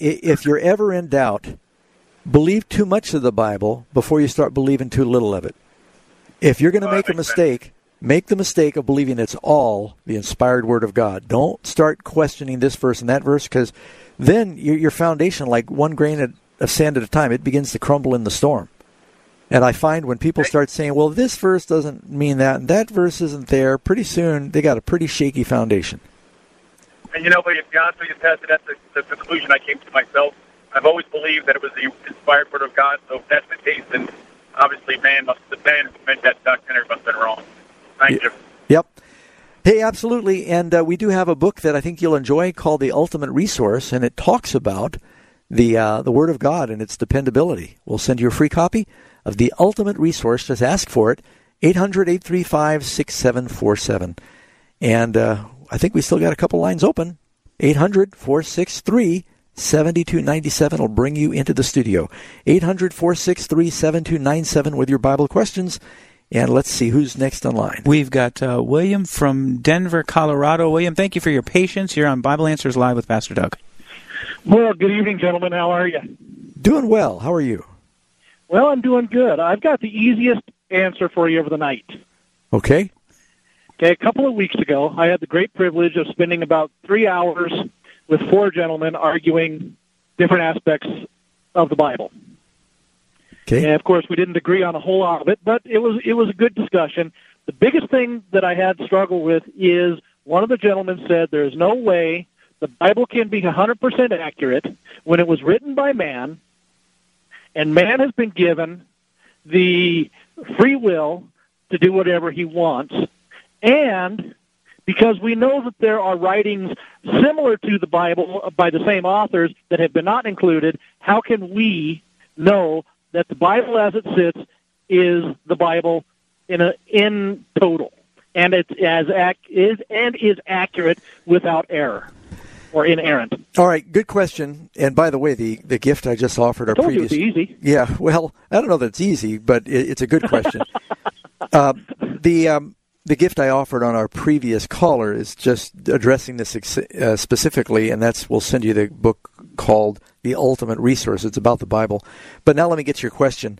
if you're ever in doubt, believe too much of the Bible before you start believing too little of it. If you're going to make a mistake, make the mistake of believing it's all the inspired Word of God. Don't start questioning this verse and that verse, because then your foundation, like one grain of sand at a time, it begins to crumble in the storm. And I find when people start saying, well, this verse doesn't mean that, and that verse isn't there, pretty soon they got a pretty shaky foundation. And but to be honest with you, Pastor, that's the conclusion I came to myself. I've always believed that it was the inspired Word of God, so if that's the case, then obviously the man who meant that documentary must have been wrong. Thank you. Yep. Hey, absolutely. And we do have a book that I think you'll enjoy called The Ultimate Resource, and it talks about the Word of God and its dependability. We'll send you a free copy of The Ultimate Resource. Just ask for it, 800-835-6747. And I think we still got a couple lines open. 800-463-7297 will bring you into the studio. 800-463-7297 with your Bible questions. And let's see who's next on line. We've got William from Denver, Colorado. William, thank you for your patience. You're on Bible Answers Live with Pastor Doug. Well, good evening, gentlemen. How are you? Doing well. How are you? Well, I'm doing good. I've got the easiest answer for you of the night. Okay. Okay, a couple of weeks ago, I had the great privilege of spending about 3 hours with 4 gentlemen arguing different aspects of the Bible. Okay. And, of course, we didn't agree on a whole lot of it, but it was a good discussion. The biggest thing that I had struggled with is one of the gentlemen said there is no way the Bible can be 100% accurate when it was written by man, and man has been given the free will to do whatever he wants. And because we know that there are writings similar to the Bible by the same authors that have been not included, how can we know that the Bible as it sits is the Bible in total, and is accurate without error or inerrant? All right, good question. And by the way, the gift I just offered our previous... I told you it's easy. Yeah, well, I don't know that it's easy, but it's a good question. The gift I offered on our previous caller is just addressing this specifically, and we'll send you the book called The Ultimate Resource. It's about the Bible. But now let me get to your question.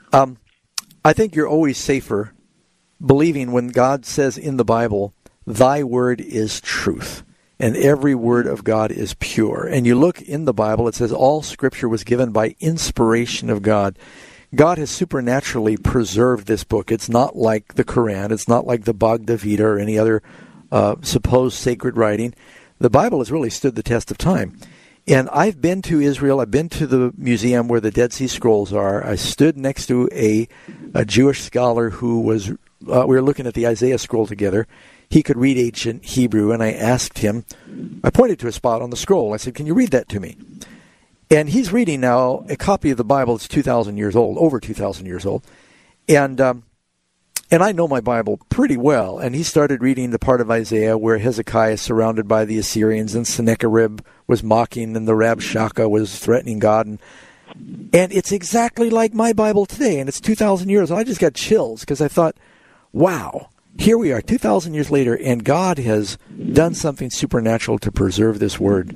I think you're always safer believing when God says in the Bible, thy word is truth, and every word of God is pure. And you look in the Bible, it says all Scripture was given by inspiration of God. God has supernaturally preserved this book. It's not like the Quran. It's not like the Bhagavad Gita or any other supposed sacred writing. The Bible has really stood the test of time. And I've been to Israel. I've been to the museum where the Dead Sea Scrolls are. I stood next to a Jewish scholar who was, we were looking at the Isaiah scroll together. He could read ancient Hebrew, and I asked him, I pointed to a spot on the scroll. I said, can you read that to me? And he's reading now a copy of the Bible that's 2,000 years old, over 2,000 years old. And I know my Bible pretty well. And he started reading the part of Isaiah where Hezekiah is surrounded by the Assyrians and Sennacherib was mocking and the Rabshakeh was threatening God. And it's exactly like my Bible today, and it's 2,000 years. And I just got chills because I thought, wow, here we are 2,000 years later, and God has done something supernatural to preserve this word.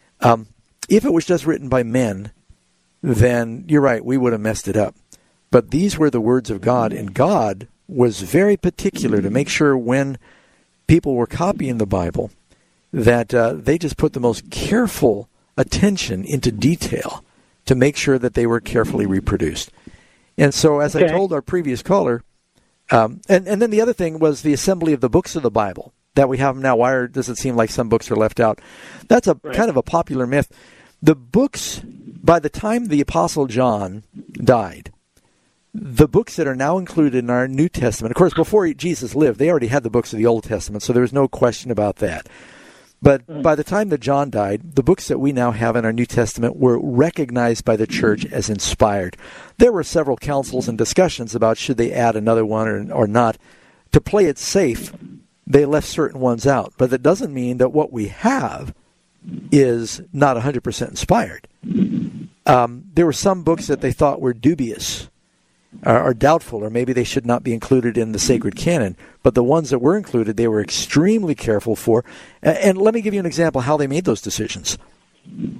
If it was just written by men, then you're right, we would have messed it up. But these were the words of God, and God was very particular to make sure when people were copying the Bible that they just put the most careful attention into detail to make sure that they were carefully reproduced. And so, as I told our previous caller, and then the other thing was the assembly of the books of the Bible that we have now. Why does it seem like some books are left out? That's kind of a popular myth. The books, by the time the Apostle John died, the books that are now included in our New Testament, of course, before Jesus lived, they already had the books of the Old Testament, so there was no question about that. But by the time that John died, the books that we now have in our New Testament were recognized by the church as inspired. There were several councils and discussions about should they add another one or not. To play it safe, they left certain ones out. But that doesn't mean that what we have is not 100% inspired. There were some books that they thought were dubious or doubtful, or maybe they should not be included in the sacred canon. But the ones that were included, they were extremely careful for. And let me give you an example how they made those decisions.